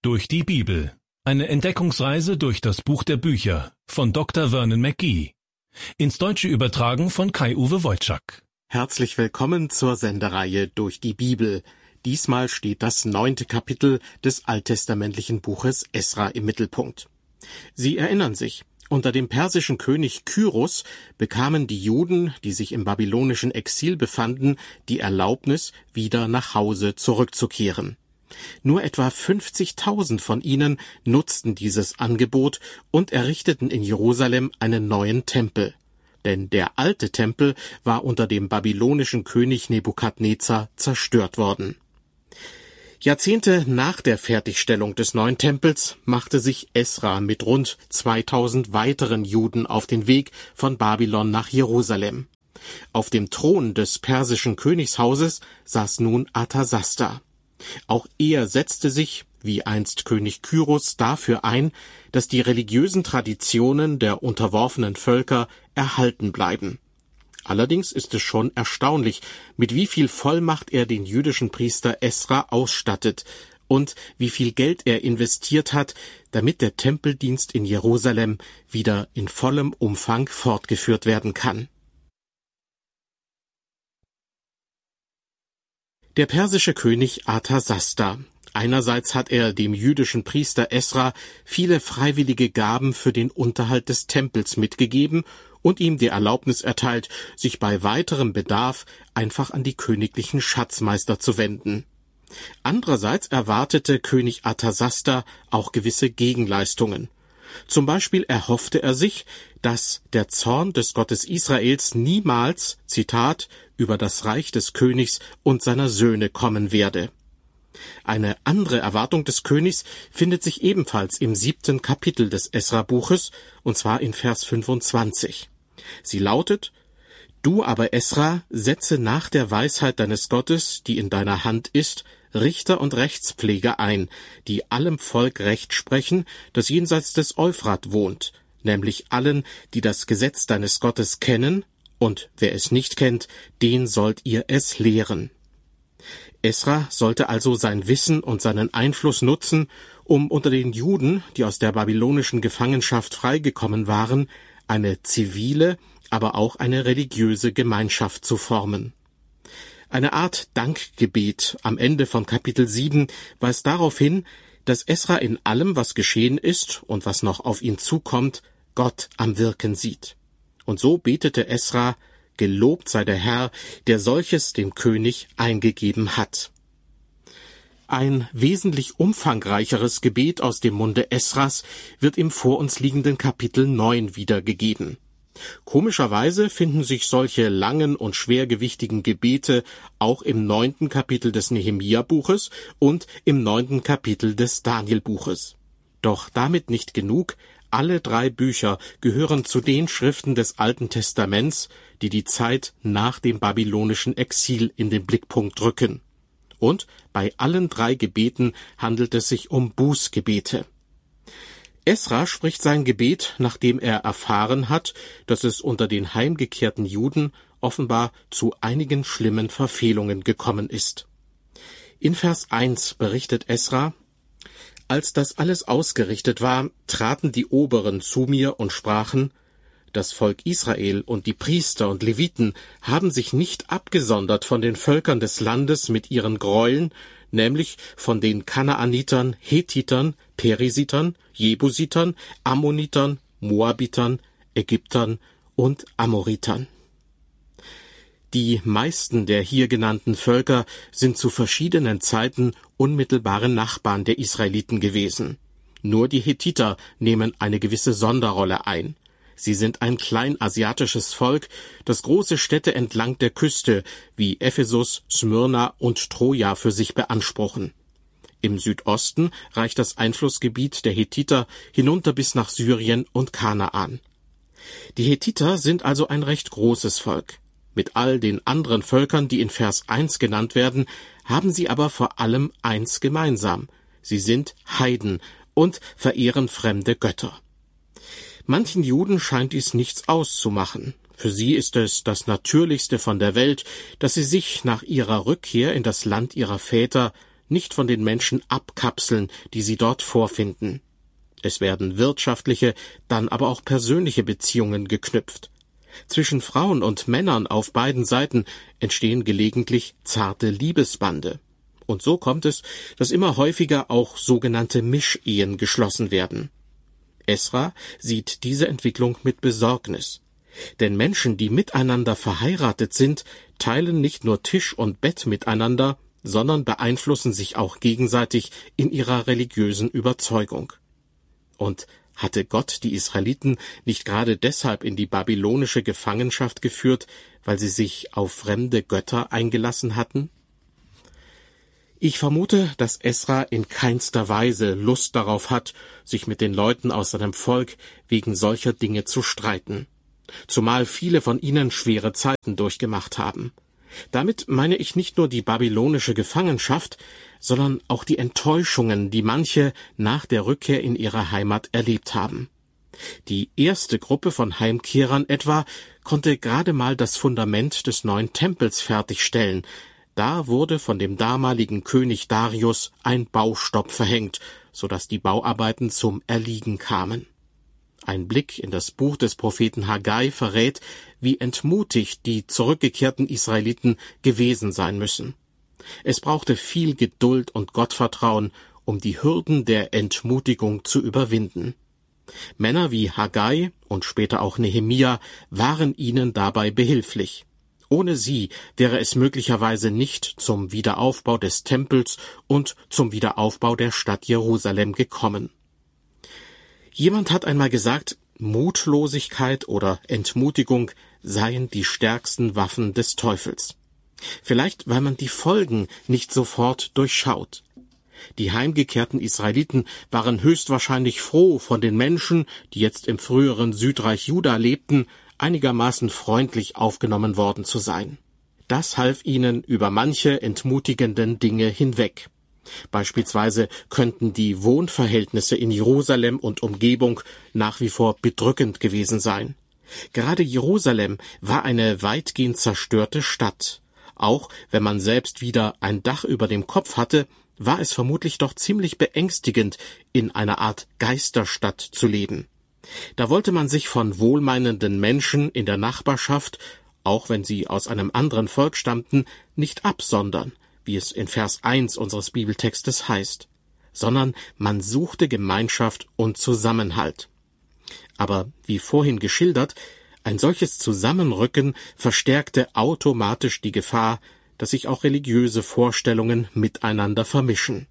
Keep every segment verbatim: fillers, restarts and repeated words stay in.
Durch die Bibel. Eine Entdeckungsreise durch das Buch der Bücher von Doktor Vernon McGee. Ins Deutsche übertragen von Kai-Uwe Wojczak. Herzlich willkommen zur Sendereihe Durch die Bibel. Diesmal steht das neunte Kapitel des alttestamentlichen Buches Esra im Mittelpunkt. Sie erinnern sich, unter dem persischen König Kyros bekamen die Juden, die sich im babylonischen Exil befanden, die Erlaubnis, wieder nach Hause zurückzukehren. Nur etwa fünfzigtausend von ihnen nutzten dieses Angebot und errichteten in Jerusalem einen neuen Tempel. Denn der alte Tempel war unter dem babylonischen König Nebukadnezar zerstört worden. Jahrzehnte nach der Fertigstellung des neuen Tempels machte sich Esra mit rund zweitausend weiteren Juden auf den Weg von Babylon nach Jerusalem. Auf dem Thron des persischen Königshauses saß nun Arthasasta. Auch er setzte sich, wie einst König Kyros, dafür ein, dass die religiösen Traditionen der unterworfenen Völker erhalten bleiben. Allerdings ist es schon erstaunlich, mit wie viel Vollmacht er den jüdischen Priester Esra ausstattet und wie viel Geld er investiert hat, damit der Tempeldienst in Jerusalem wieder in vollem Umfang fortgeführt werden kann. Der persische König Arthasasta. Einerseits hat er dem jüdischen Priester Esra viele freiwillige Gaben für den Unterhalt des Tempels mitgegeben und ihm die Erlaubnis erteilt, sich bei weiterem Bedarf einfach an die königlichen Schatzmeister zu wenden. Andererseits erwartete König Arthasasta auch gewisse Gegenleistungen. Zum Beispiel erhoffte er sich, dass der Zorn des Gottes Israels niemals, Zitat, über das Reich des Königs und seiner Söhne kommen werde. Eine andere Erwartung des Königs findet sich ebenfalls im siebten Kapitel des Esra-Buches, und zwar in Vers fünfundzwanzig. Sie lautet: Du aber, Esra, setze nach der Weisheit deines Gottes, die in deiner Hand ist, Richter und Rechtspfleger ein, die allem Volk Recht sprechen, das jenseits des Euphrat wohnt, nämlich allen, die das Gesetz deines Gottes kennen, und wer es nicht kennt, den sollt ihr es lehren. Esra sollte also sein Wissen und seinen Einfluss nutzen, um unter den Juden, die aus der babylonischen Gefangenschaft freigekommen waren, eine zivile, aber auch eine religiöse Gemeinschaft zu formen. Eine Art Dankgebet am Ende von Kapitel sieben weist darauf hin, dass Esra in allem, was geschehen ist und was noch auf ihn zukommt, Gott am Wirken sieht. Und so betete Esra: Gelobt sei der Herr, der solches dem König eingegeben hat. Ein wesentlich umfangreicheres Gebet aus dem Munde Esras wird im vor uns liegenden Kapitel neun wiedergegeben. Komischerweise finden sich solche langen und schwergewichtigen Gebete auch im neunten Kapitel des Nehemia-Buches und im neunten Kapitel des Daniel-Buches. Doch damit nicht genug. Alle drei Bücher gehören zu den Schriften des Alten Testaments, die die Zeit nach dem babylonischen Exil in den Blickpunkt rücken. Und bei allen drei Gebeten handelt es sich um Bußgebete. Esra spricht sein Gebet, nachdem er erfahren hat, dass es unter den heimgekehrten Juden offenbar zu einigen schlimmen Verfehlungen gekommen ist. In Vers eins berichtet Esra: Als das alles ausgerichtet war, traten die Oberen zu mir und sprachen: Das Volk Israel und die Priester und Leviten haben sich nicht abgesondert von den Völkern des Landes mit ihren Gräueln, nämlich von den Kanaanitern, Hethitern, Perisitern, Jebusitern, Ammonitern, Moabitern, Ägyptern und Amoritern. Die meisten der hier genannten Völker sind zu verschiedenen Zeiten unmittelbare Nachbarn der Israeliten gewesen. Nur die Hethiter nehmen eine gewisse Sonderrolle ein. Sie sind ein kleinasiatisches Volk, das große Städte entlang der Küste wie Ephesus, Smyrna und Troja für sich beanspruchen. Im Südosten reicht das Einflussgebiet der Hethiter hinunter bis nach Syrien und Kanaan. Die Hethiter sind also ein recht großes Volk. Mit all den anderen Völkern, die in Vers eins genannt werden, haben sie aber vor allem eins gemeinsam: Sie sind Heiden und verehren fremde Götter. Manchen Juden scheint dies nichts auszumachen. Für sie ist es das Natürlichste von der Welt, dass sie sich nach ihrer Rückkehr in das Land ihrer Väter nicht von den Menschen abkapseln, die sie dort vorfinden. Es werden wirtschaftliche, dann aber auch persönliche Beziehungen geknüpft. Zwischen Frauen und Männern auf beiden Seiten entstehen gelegentlich zarte Liebesbande. Und so kommt es, dass immer häufiger auch sogenannte Mischehen geschlossen werden. Esra sieht diese Entwicklung mit Besorgnis. Denn Menschen, die miteinander verheiratet sind, teilen nicht nur Tisch und Bett miteinander, sondern beeinflussen sich auch gegenseitig in ihrer religiösen Überzeugung. Und hatte Gott die Israeliten nicht gerade deshalb in die babylonische Gefangenschaft geführt, weil sie sich auf fremde Götter eingelassen hatten? Ich vermute, dass Esra in keinster Weise Lust darauf hat, sich mit den Leuten aus seinem Volk wegen solcher Dinge zu streiten, zumal viele von ihnen schwere Zeiten durchgemacht haben. Damit meine ich nicht nur die babylonische Gefangenschaft, sondern auch die Enttäuschungen, die manche nach der Rückkehr in ihre Heimat erlebt haben. Die erste Gruppe von Heimkehrern etwa konnte gerade mal das Fundament des neuen Tempels fertigstellen. Da wurde von dem damaligen König Darius ein Baustopp verhängt, so dass die Bauarbeiten zum Erliegen kamen. Ein Blick in das Buch des Propheten Haggai verrät, wie entmutigt die zurückgekehrten Israeliten gewesen sein müssen. Es brauchte viel Geduld und Gottvertrauen, um die Hürden der Entmutigung zu überwinden. Männer wie Haggai und später auch Nehemia waren ihnen dabei behilflich. Ohne sie wäre es möglicherweise nicht zum Wiederaufbau des Tempels und zum Wiederaufbau der Stadt Jerusalem gekommen. Jemand hat einmal gesagt, Mutlosigkeit oder Entmutigung seien die stärksten Waffen des Teufels. Vielleicht, weil man die Folgen nicht sofort durchschaut. Die heimgekehrten Israeliten waren höchstwahrscheinlich froh, von den Menschen, die jetzt im früheren Südreich Juda lebten, einigermaßen freundlich aufgenommen worden zu sein. Das half ihnen über manche entmutigenden Dinge hinweg. Beispielsweise könnten die Wohnverhältnisse in Jerusalem und Umgebung nach wie vor bedrückend gewesen sein. Gerade Jerusalem war eine weitgehend zerstörte Stadt. Auch wenn man selbst wieder ein Dach über dem Kopf hatte, war es vermutlich doch ziemlich beängstigend, in einer Art Geisterstadt zu leben. Da wollte man sich von wohlmeinenden Menschen in der Nachbarschaft, auch wenn sie aus einem anderen Volk stammten, nicht absondern, wie es in Vers eins unseres Bibeltextes heißt, sondern man suchte Gemeinschaft und Zusammenhalt. Aber wie vorhin geschildert, ein solches Zusammenrücken verstärkte automatisch die Gefahr, dass sich auch religiöse Vorstellungen miteinander vermischen.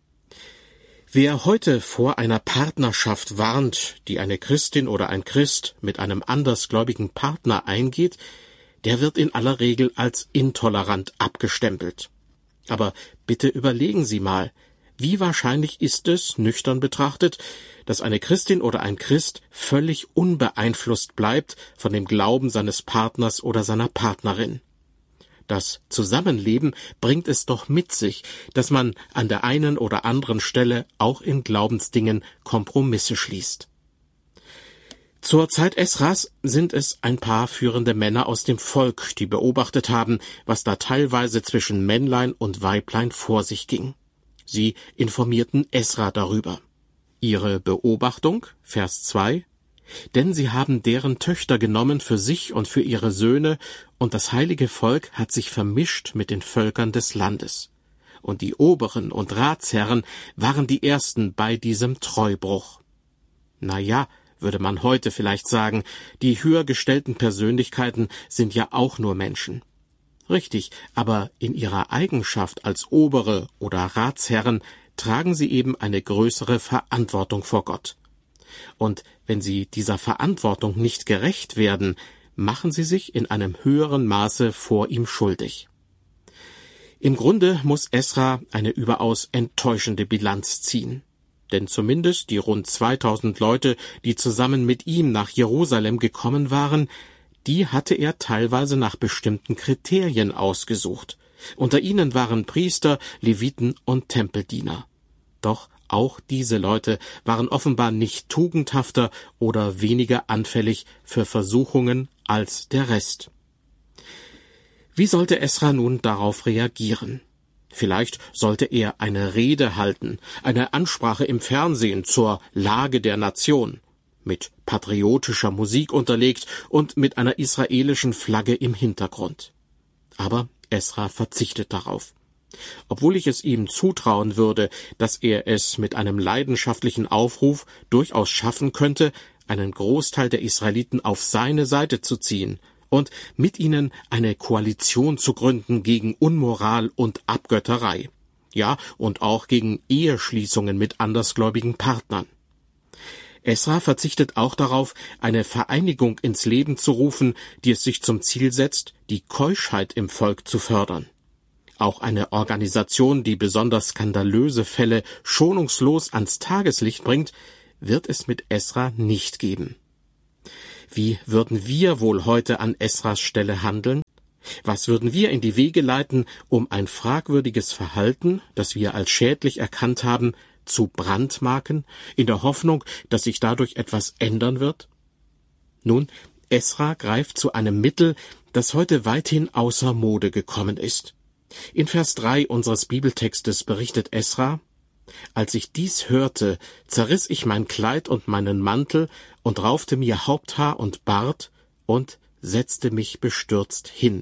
Wer heute vor einer Partnerschaft warnt, die eine Christin oder ein Christ mit einem andersgläubigen Partner eingeht, der wird in aller Regel als intolerant abgestempelt. Aber bitte überlegen Sie mal, wie wahrscheinlich ist es, nüchtern betrachtet, dass eine Christin oder ein Christ völlig unbeeinflusst bleibt von dem Glauben seines Partners oder seiner Partnerin? Das Zusammenleben bringt es doch mit sich, dass man an der einen oder anderen Stelle auch in Glaubensdingen Kompromisse schließt. Zur Zeit Esras sind es ein paar führende Männer aus dem Volk, die beobachtet haben, was da teilweise zwischen Männlein und Weiblein vor sich ging. Sie informierten Esra darüber. Ihre Beobachtung, Vers zwei, denn sie haben deren Töchter genommen für sich und für ihre Söhne, und das heilige Volk hat sich vermischt mit den Völkern des Landes. Und die Oberen und Ratsherren waren die Ersten bei diesem Treubruch. Na ja, würde man heute vielleicht sagen, die höher gestellten Persönlichkeiten sind ja auch nur Menschen. Richtig, aber in ihrer Eigenschaft als Obere oder Ratsherren tragen sie eben eine größere Verantwortung vor Gott. Und wenn sie dieser Verantwortung nicht gerecht werden, machen sie sich in einem höheren Maße vor ihm schuldig. Im Grunde muss Esra eine überaus enttäuschende Bilanz ziehen. Denn zumindest die rund zweitausend Leute, die zusammen mit ihm nach Jerusalem gekommen waren, die hatte er teilweise nach bestimmten Kriterien ausgesucht. Unter ihnen waren Priester, Leviten und Tempeldiener. Doch auch diese Leute waren offenbar nicht tugendhafter oder weniger anfällig für Versuchungen als der Rest. Wie sollte Esra nun darauf reagieren? Vielleicht sollte er eine Rede halten, eine Ansprache im Fernsehen zur Lage der Nation, mit patriotischer Musik unterlegt und mit einer israelischen Flagge im Hintergrund. Aber Esra verzichtet darauf. Obwohl ich es ihm zutrauen würde, dass er es mit einem leidenschaftlichen Aufruf durchaus schaffen könnte, einen Großteil der Israeliten auf seine Seite zu ziehen und mit ihnen eine Koalition zu gründen gegen Unmoral und Abgötterei, ja, und auch gegen Eheschließungen mit andersgläubigen Partnern. Esra verzichtet auch darauf, eine Vereinigung ins Leben zu rufen, die es sich zum Ziel setzt, die Keuschheit im Volk zu fördern. Auch eine Organisation, die besonders skandalöse Fälle schonungslos ans Tageslicht bringt, wird es mit Esra nicht geben. Wie würden wir wohl heute an Esras Stelle handeln? Was würden wir in die Wege leiten, um ein fragwürdiges Verhalten, das wir als schädlich erkannt haben, zu brandmarken, in der Hoffnung, dass sich dadurch etwas ändern wird? Nun, Esra greift zu einem Mittel, das heute weithin außer Mode gekommen ist. In Vers drei unseres Bibeltextes berichtet Esra: Als ich dies hörte, zerriss ich mein Kleid und meinen Mantel und raufte mir Haupthaar und Bart und setzte mich bestürzt hin.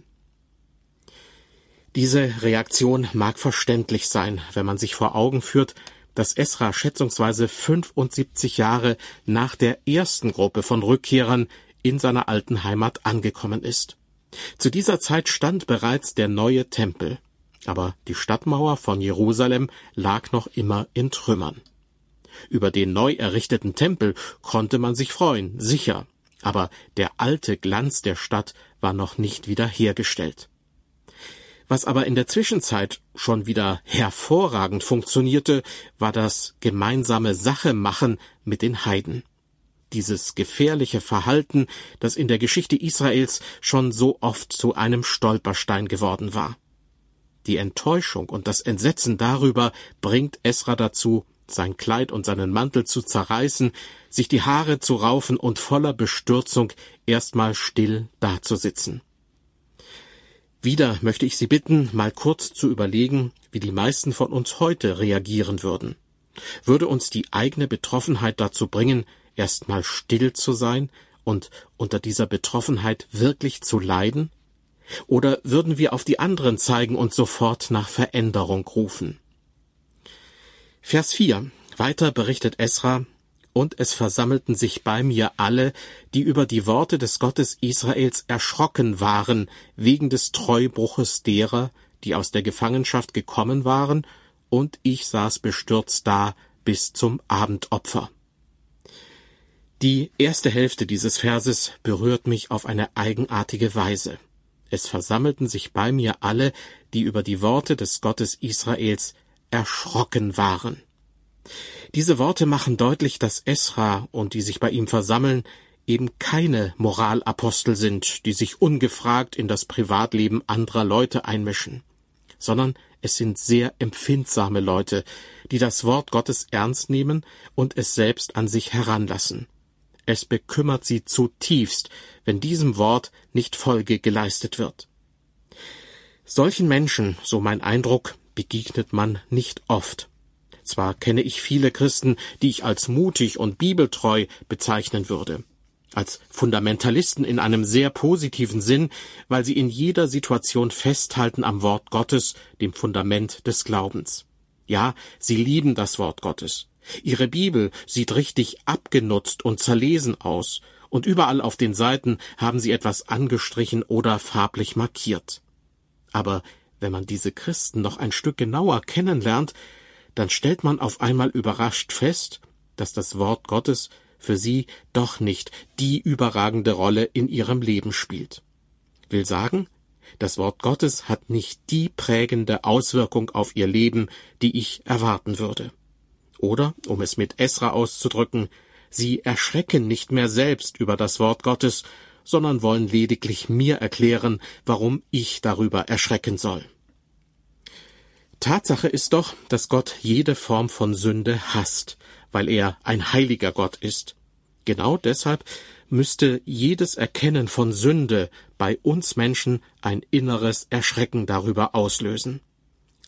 Diese Reaktion mag verständlich sein, wenn man sich vor Augen führt, dass Esra schätzungsweise fünfundsiebzig Jahre nach der ersten Gruppe von Rückkehrern in seiner alten Heimat angekommen ist. Zu dieser Zeit stand bereits der neue Tempel, aber die Stadtmauer von Jerusalem lag noch immer in Trümmern. Über den neu errichteten Tempel konnte man sich freuen, sicher, aber der alte Glanz der Stadt war noch nicht wiederhergestellt. Was aber in der Zwischenzeit schon wieder hervorragend funktionierte, war das gemeinsame Sachemachen mit den Heiden. Dieses gefährliche Verhalten, das in der Geschichte Israels schon so oft zu einem Stolperstein geworden war. Die Enttäuschung und das Entsetzen darüber bringt Esra dazu, sein Kleid und seinen Mantel zu zerreißen, sich die Haare zu raufen und voller Bestürzung erstmal still dazusitzen. Wieder möchte ich Sie bitten, mal kurz zu überlegen, wie die meisten von uns heute reagieren würden. Würde uns die eigene Betroffenheit dazu bringen, erstmal still zu sein und unter dieser Betroffenheit wirklich zu leiden? Oder würden wir auf die anderen zeigen und sofort nach Veränderung rufen? Vers vier. Weiter berichtet Esra: Und es versammelten sich bei mir alle, die über die Worte des Gottes Israels erschrocken waren, wegen des Treubruches derer, die aus der Gefangenschaft gekommen waren, und ich saß bestürzt da bis zum Abendopfer. Die erste Hälfte dieses Verses berührt mich auf eine eigenartige Weise. Es versammelten sich bei mir alle, die über die Worte des Gottes Israels erschrocken waren. Diese Worte machen deutlich, dass Esra und die sich bei ihm versammeln eben keine Moralapostel sind, die sich ungefragt in das Privatleben anderer Leute einmischen, sondern es sind sehr empfindsame Leute, die das Wort Gottes ernst nehmen und es selbst an sich heranlassen. Es bekümmert sie zutiefst, wenn diesem Wort nicht Folge geleistet wird. Solchen Menschen, so mein Eindruck, begegnet man nicht oft. Zwar kenne ich viele Christen, die ich als mutig und bibeltreu bezeichnen würde, als Fundamentalisten in einem sehr positiven Sinn, weil sie in jeder Situation festhalten am Wort Gottes, dem Fundament des Glaubens. Ja, sie lieben das Wort Gottes. Ihre Bibel sieht richtig abgenutzt und zerlesen aus, und überall auf den Seiten haben sie etwas angestrichen oder farblich markiert. Aber wenn man diese Christen noch ein Stück genauer kennenlernt, dann stellt man auf einmal überrascht fest, dass das Wort Gottes für sie doch nicht die überragende Rolle in ihrem Leben spielt. Will sagen, das Wort Gottes hat nicht die prägende Auswirkung auf ihr Leben, die ich erwarten würde. Oder, um es mit Esra auszudrücken, sie erschrecken nicht mehr selbst über das Wort Gottes, sondern wollen lediglich mir erklären, warum ich darüber erschrecken soll. Tatsache ist doch, dass Gott jede Form von Sünde hasst, weil er ein heiliger Gott ist. Genau deshalb müsste jedes Erkennen von Sünde bei uns Menschen ein inneres Erschrecken darüber auslösen.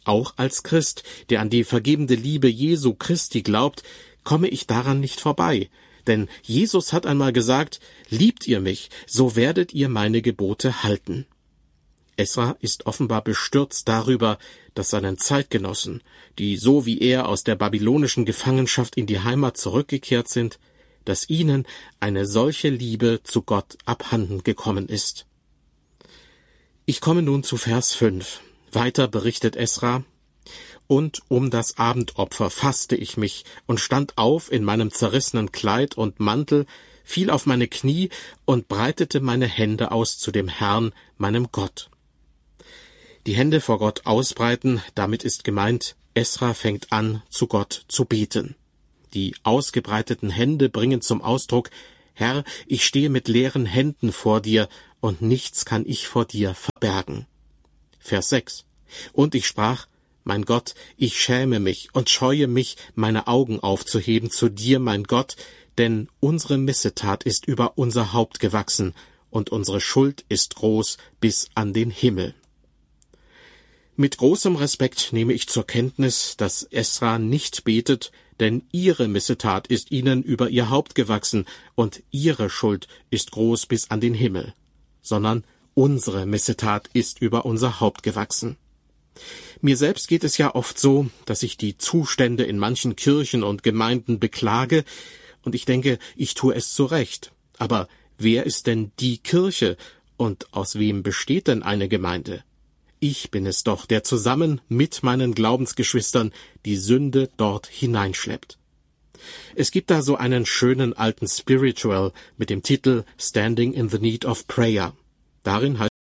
Auch als Christ, der an die vergebende Liebe Jesu Christi glaubt, komme ich daran nicht vorbei. Denn Jesus hat einmal gesagt, liebt ihr mich, so werdet ihr meine Gebote halten. Esra ist offenbar bestürzt darüber, dass seinen Zeitgenossen, die so wie er aus der babylonischen Gefangenschaft in die Heimat zurückgekehrt sind, dass ihnen eine solche Liebe zu Gott abhanden gekommen ist. Ich komme nun zu Vers fünf. Weiter berichtet Esra: Und um das Abendopfer fasste ich mich und stand auf in meinem zerrissenen Kleid und Mantel, fiel auf meine Knie und breitete meine Hände aus zu dem Herrn, meinem Gott. Die Hände vor Gott ausbreiten, damit ist gemeint, Esra fängt an, zu Gott zu beten. Die ausgebreiteten Hände bringen zum Ausdruck: Herr, ich stehe mit leeren Händen vor dir, und nichts kann ich vor dir verbergen. Vers sechs. Und ich sprach: Mein Gott, ich schäme mich und scheue mich, meine Augen aufzuheben zu dir, mein Gott, denn unsere Missetat ist über unser Haupt gewachsen, und unsere Schuld ist groß bis an den Himmel. Mit großem Respekt nehme ich zur Kenntnis, dass Esra nicht betet, denn ihre Missetat ist ihnen über ihr Haupt gewachsen, und ihre Schuld ist groß bis an den Himmel, sondern unsere Missetat ist über unser Haupt gewachsen. Mir selbst geht es ja oft so, dass ich die Zustände in manchen Kirchen und Gemeinden beklage, und ich denke, ich tue es zu Recht. Aber wer ist denn die Kirche, und aus wem besteht denn eine Gemeinde? Ich bin es doch, der zusammen mit meinen Glaubensgeschwistern die Sünde dort hineinschleppt. Es gibt da so einen schönen alten Spiritual mit dem Titel Standing in the Need of Prayer. Darin heißt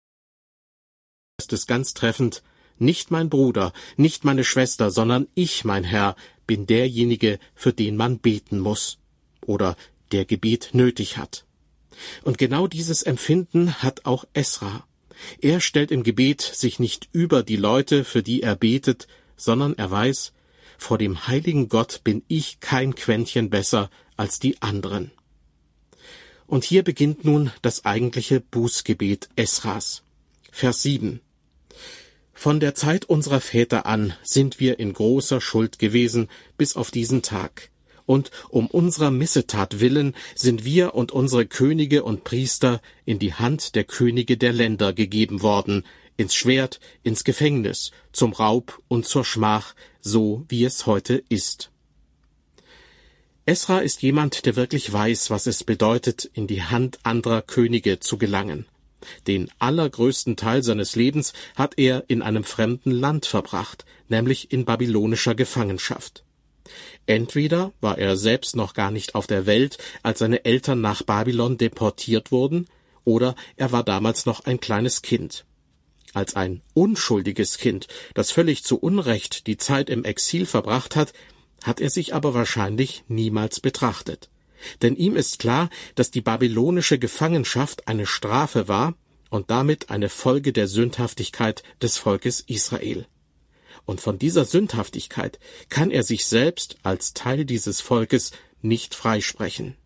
es ganz treffend: Nicht mein Bruder, nicht meine Schwester, sondern ich, mein Herr, bin derjenige, für den man beten muss oder der Gebet nötig hat. Und genau dieses Empfinden hat auch Esra. Er stellt im Gebet sich nicht über die Leute, für die er betet, sondern er weiß, vor dem heiligen Gott bin ich kein Quäntchen besser als die anderen. Und hier beginnt nun das eigentliche Bußgebet Esras. Vers sieben. Von der Zeit unserer Väter an sind wir in großer Schuld gewesen bis auf diesen Tag. Und um unserer Missetat willen sind wir und unsere Könige und Priester in die Hand der Könige der Länder gegeben worden, ins Schwert, ins Gefängnis, zum Raub und zur Schmach, so wie es heute ist. Esra ist jemand, der wirklich weiß, was es bedeutet, in die Hand anderer Könige zu gelangen. Den allergrößten Teil seines Lebens hat er in einem fremden Land verbracht, nämlich in babylonischer Gefangenschaft. Entweder war er selbst noch gar nicht auf der Welt, als seine Eltern nach Babylon deportiert wurden, oder er war damals noch ein kleines Kind. Als ein unschuldiges Kind, das völlig zu Unrecht die Zeit im Exil verbracht hat, hat er sich aber wahrscheinlich niemals betrachtet. Denn ihm ist klar, dass die babylonische Gefangenschaft eine Strafe war und damit eine Folge der Sündhaftigkeit des Volkes Israel. Und von dieser Sündhaftigkeit kann er sich selbst als Teil dieses Volkes nicht freisprechen.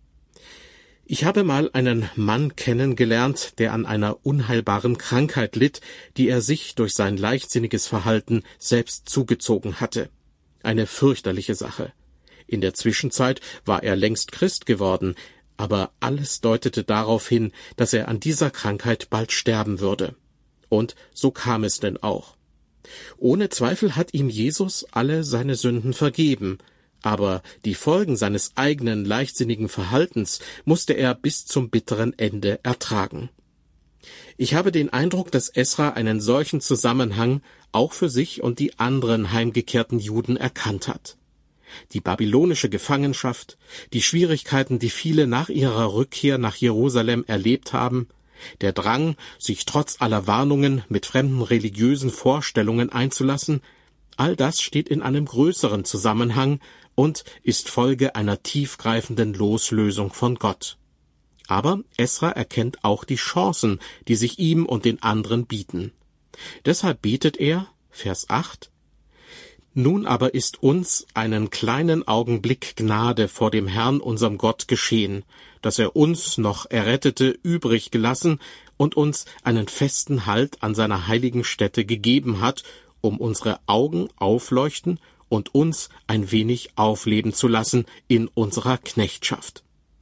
Ich habe mal einen Mann kennengelernt, der an einer unheilbaren Krankheit litt, die er sich durch sein leichtsinniges Verhalten selbst zugezogen hatte. Eine fürchterliche Sache. In der Zwischenzeit war er längst Christ geworden, aber alles deutete darauf hin, dass er an dieser Krankheit bald sterben würde. Und so kam es denn auch. Ohne Zweifel hat ihm Jesus alle seine Sünden vergeben, aber die Folgen seines eigenen leichtsinnigen Verhaltens musste er bis zum bitteren Ende ertragen. Ich habe den Eindruck, dass Esra einen solchen Zusammenhang auch für sich und die anderen heimgekehrten Juden erkannt hat. Die babylonische Gefangenschaft, die Schwierigkeiten, die viele nach ihrer Rückkehr nach Jerusalem erlebt haben, der Drang, sich trotz aller Warnungen mit fremden religiösen Vorstellungen einzulassen, all das steht in einem größeren Zusammenhang und ist Folge einer tiefgreifenden Loslösung von Gott. Aber Esra erkennt auch die Chancen, die sich ihm und den anderen bieten. Deshalb betet er, Vers acht, Nun aber ist uns einen kleinen Augenblick Gnade vor dem Herrn unserem Gott geschehen, dass er uns noch Errettete übrig gelassen und uns einen festen Halt an seiner heiligen Stätte gegeben hat, um unsere Augen aufleuchten und uns ein wenig aufleben zu lassen in unserer Knechtschaft.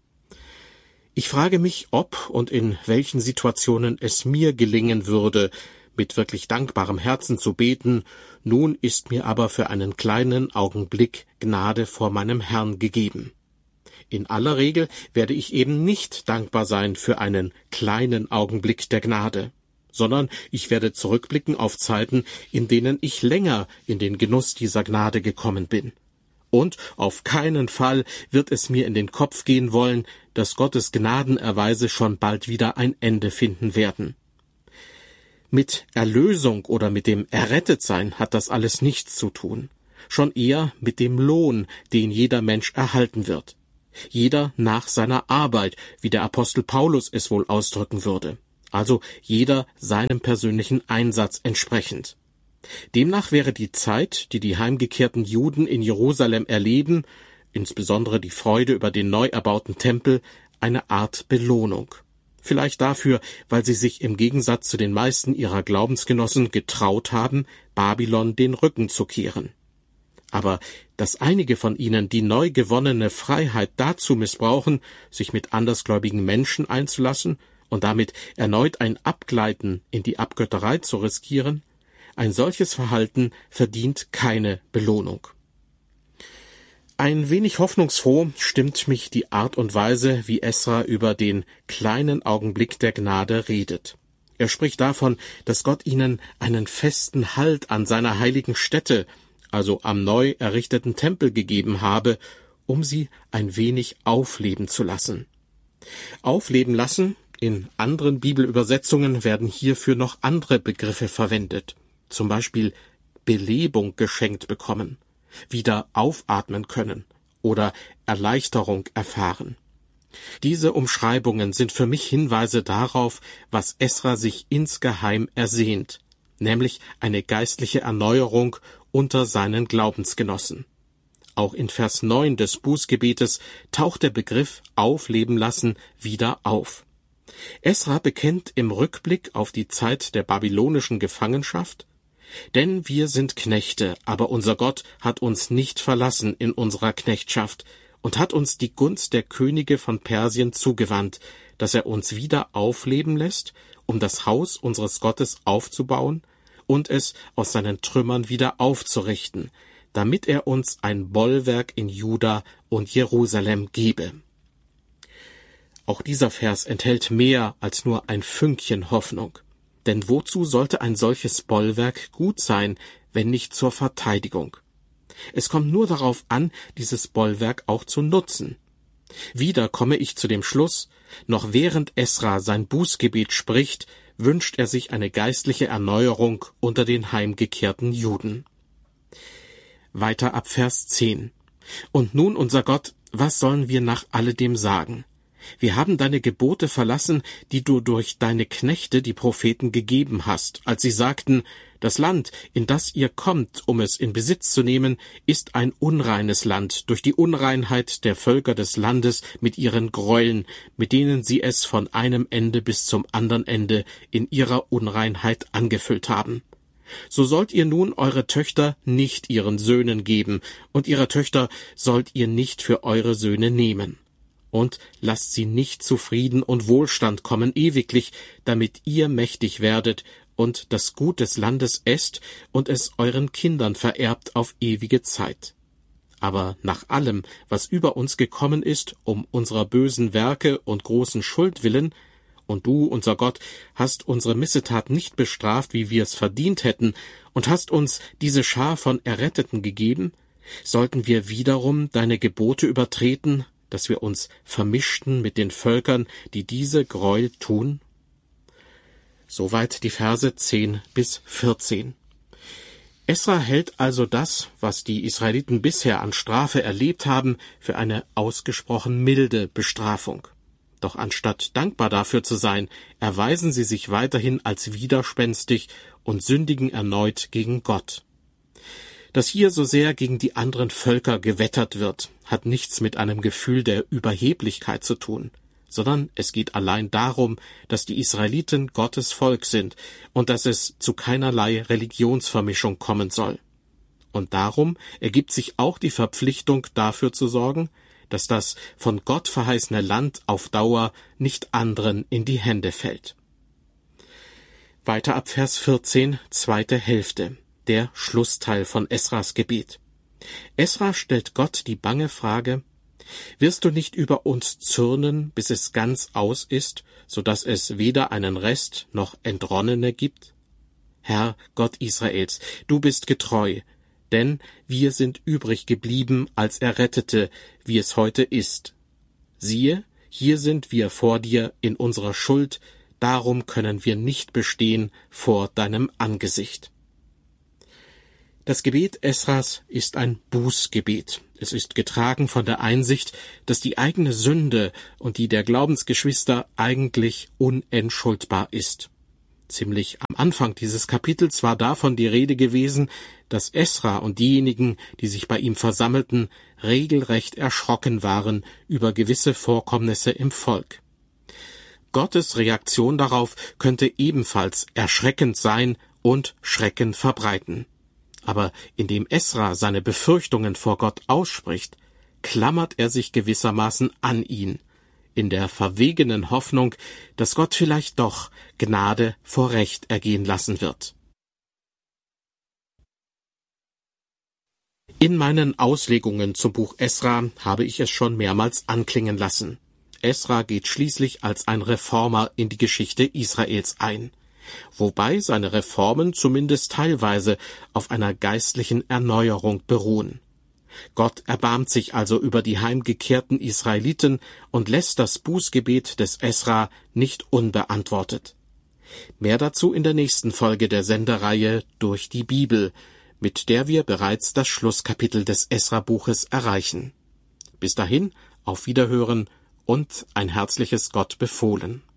Ich frage mich, ob und in welchen Situationen es mir gelingen würde, mit wirklich dankbarem Herzen zu beten: Nun ist mir aber für einen kleinen Augenblick Gnade vor meinem Herrn gegeben. In aller Regel werde ich eben nicht dankbar sein für einen kleinen Augenblick der Gnade, sondern ich werde zurückblicken auf Zeiten, in denen ich länger in den Genuss dieser Gnade gekommen bin. Und auf keinen Fall wird es mir in den Kopf gehen wollen, dass Gottes Gnadenerweise schon bald wieder ein Ende finden werden. Mit Erlösung oder mit dem Errettetsein hat das alles nichts zu tun, schon eher mit dem Lohn, den jeder Mensch erhalten wird. Jeder nach seiner Arbeit, wie der Apostel Paulus es wohl ausdrücken würde, also jeder seinem persönlichen Einsatz entsprechend. Demnach wäre die Zeit, die die heimgekehrten Juden in Jerusalem erleben, insbesondere die Freude über den neu erbauten Tempel, eine Art Belohnung. Vielleicht dafür, weil sie sich im Gegensatz zu den meisten ihrer Glaubensgenossen getraut haben, Babylon den Rücken zu kehren. Aber dass einige von ihnen die neu gewonnene Freiheit dazu missbrauchen, sich mit andersgläubigen Menschen einzulassen und damit erneut ein Abgleiten in die Abgötterei zu riskieren, ein solches Verhalten verdient keine Belohnung. Ein wenig hoffnungsfroh stimmt mich die Art und Weise, wie Esra über den kleinen Augenblick der Gnade redet. Er spricht davon, dass Gott ihnen einen festen Halt an seiner heiligen Stätte, also am neu errichteten Tempel, gegeben habe, um sie ein wenig aufleben zu lassen. Aufleben lassen, in anderen Bibelübersetzungen werden hierfür noch andere Begriffe verwendet, zum Beispiel Belebung geschenkt bekommen, wieder aufatmen können oder Erleichterung erfahren. Diese Umschreibungen sind für mich Hinweise darauf, was Esra sich insgeheim ersehnt, nämlich eine geistliche Erneuerung unter seinen Glaubensgenossen. Auch in Vers neun des Bußgebetes taucht der Begriff Aufleben lassen wieder auf. Esra bekennt im Rückblick auf die Zeit der babylonischen Gefangenschaft: Denn wir sind Knechte, aber unser Gott hat uns nicht verlassen in unserer Knechtschaft und hat uns die Gunst der Könige von Persien zugewandt, dass er uns wieder aufleben lässt, um das Haus unseres Gottes aufzubauen und es aus seinen Trümmern wieder aufzurichten, damit er uns ein Bollwerk in Juda und Jerusalem gebe. Auch dieser Vers enthält mehr als nur ein Fünkchen Hoffnung. Denn wozu sollte ein solches Bollwerk gut sein, wenn nicht zur Verteidigung? Es kommt nur darauf an, dieses Bollwerk auch zu nutzen. Wieder komme ich zu dem Schluss: Noch während Esra sein Bußgebet spricht, wünscht er sich eine geistliche Erneuerung unter den heimgekehrten Juden. Weiter ab Vers zehn. Und nun, unser Gott, was sollen wir nach alledem sagen? Wir haben deine Gebote verlassen, die du durch deine Knechte, die Propheten, gegeben hast, als sie sagten: Das Land, in das ihr kommt, um es in Besitz zu nehmen, ist ein unreines Land durch die Unreinheit der Völker des Landes mit ihren Gräueln, mit denen sie es von einem Ende bis zum anderen Ende in ihrer Unreinheit angefüllt haben. So sollt ihr nun eure Töchter nicht ihren Söhnen geben, und ihre Töchter sollt ihr nicht für eure Söhne nehmen. Und lasst sie nicht zu Frieden und Wohlstand kommen ewiglich, damit ihr mächtig werdet und das Gut des Landes esst und es euren Kindern vererbt auf ewige Zeit. Aber nach allem, was über uns gekommen ist, um unserer bösen Werke und großen Schuld willen, und du, unser Gott, hast unsere Missetat nicht bestraft, wie wir es verdient hätten, und hast uns diese Schar von Erretteten gegeben, sollten wir wiederum deine Gebote übertreten, dass wir uns vermischten mit den Völkern, die diese Gräuel tun? Soweit die Verse zehn bis vierzehn. Esra hält also das, was die Israeliten bisher an Strafe erlebt haben, für eine ausgesprochen milde Bestrafung. Doch anstatt dankbar dafür zu sein, erweisen sie sich weiterhin als widerspenstig und sündigen erneut gegen Gott. Dass hier so sehr gegen die anderen Völker gewettert wird, hat nichts mit einem Gefühl der Überheblichkeit zu tun, sondern es geht allein darum, dass die Israeliten Gottes Volk sind und dass es zu keinerlei Religionsvermischung kommen soll. Und darum ergibt sich auch die Verpflichtung, dafür zu sorgen, dass das von Gott verheißene Land auf Dauer nicht anderen in die Hände fällt. Weiter ab Vers vierzehn, zweite Hälfte, der Schlussteil von Esras Gebet. Esra stellt Gott die bange Frage: Wirst du nicht über uns zürnen, bis es ganz aus ist, so dass es weder einen Rest noch Entronnene gibt? Herr, Gott Israels, du bist getreu, denn wir sind übrig geblieben als Errettete, wie es heute ist. Siehe, hier sind wir vor dir in unserer Schuld, darum können wir nicht bestehen vor deinem Angesicht. Das Gebet Esras ist ein Bußgebet. Es ist getragen von der Einsicht, dass die eigene Sünde und die der Glaubensgeschwister eigentlich unentschuldbar ist. Ziemlich am Anfang dieses Kapitels war davon die Rede gewesen, dass Esra und diejenigen, die sich bei ihm versammelten, regelrecht erschrocken waren über gewisse Vorkommnisse im Volk. Gottes Reaktion darauf könnte ebenfalls erschreckend sein und Schrecken verbreiten. Aber indem Esra seine Befürchtungen vor Gott ausspricht, klammert er sich gewissermaßen an ihn, in der verwegenen Hoffnung, dass Gott vielleicht doch Gnade vor Recht ergehen lassen wird. In meinen Auslegungen zum Buch Esra habe ich es schon mehrmals anklingen lassen. Esra geht schließlich als ein Reformer in die Geschichte Israels ein, wobei seine Reformen zumindest teilweise auf einer geistlichen Erneuerung beruhen. Gott erbarmt sich also über die heimgekehrten Israeliten und lässt das Bußgebet des Esra nicht unbeantwortet. Mehr dazu in der nächsten Folge der Sendereihe Durch die Bibel, mit der wir bereits das Schlusskapitel des Esra-Buches erreichen. Bis dahin, auf Wiederhören und ein herzliches Gott befohlen.